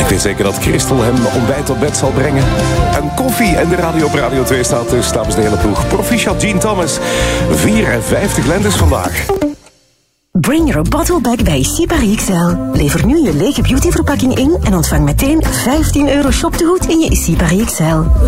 Ik weet zeker dat Christel hem ontbijt op bed zal brengen. En koffie en de radio op Radio 2 staat dus namens de hele ploeg. Proficiat Jean Thomas. 54 lentes vandaag. Bring your bottle back bij Sipari XL. Lever nu je lege beautyverpakking in en ontvang meteen €15 shoptegoed in je Sipari XL.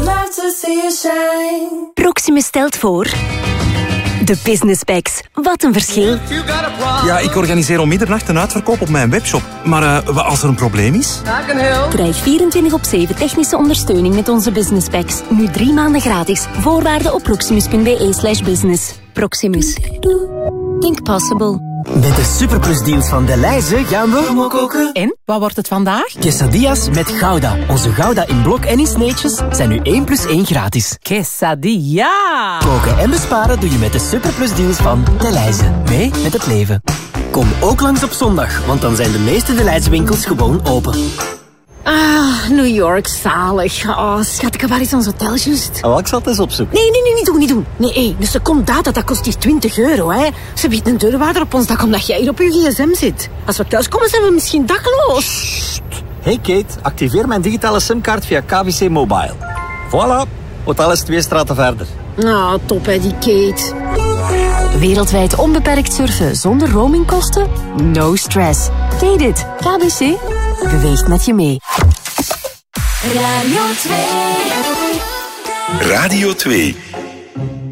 Proximus stelt voor... De Business Bags. Wat een verschil. Ja, ik organiseer om middernacht een uitverkoop op mijn webshop. Maar als er een probleem is? Krijg 24/7 technische ondersteuning met onze Business Bags. Nu 3 maanden gratis. Voorwaarden op proximus.be/business. Proximus. Think possible. Met de superplusdeals van Delhaize gaan we koken. En, wat wordt het vandaag? Quesadillas met Gouda. Onze Gouda in blok en in sneetjes zijn nu 1 + 1 gratis. Quesadilla! Koken en besparen doe je met de superplusdeals van Delhaize. Mee met het leven. Kom ook langs op zondag, want dan zijn de meeste Delhaize winkels gewoon open. Ah, New York, zalig. Oh, schat, waar is ons hotel juist? Oh, ik zal het eens opzoeken. Nee, niet doen. Nee, een seconde data, dat kost hier €20, hè. Ze biedt een deurwaarder op ons dak omdat jij hier op je gsm zit. Als we thuiskomen zijn we misschien dakloos. Hey Kate, activeer mijn digitale simkaart via KBC Mobile. Voilà, hotel is 2 straten verder. Nou, top hè, die Kate. Wereldwijd onbeperkt surfen zonder roamingkosten? No stress. Ken dit? KBC beweegt met je mee. Radio 2. Radio 2.